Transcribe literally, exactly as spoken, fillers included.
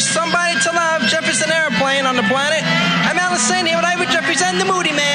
somebody to love Jefferson Airplane on the planet. I'm Alice Sandy, and I would represent the Moody Man.